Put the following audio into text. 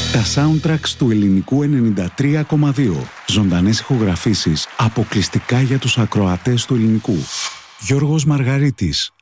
Τα soundtracks του ελληνικού 93,2. Ζωντανές ηχογραφήσεις αποκλειστικά για τους ακροατές του ελληνικού. Γιώργος Μαργαρίτης.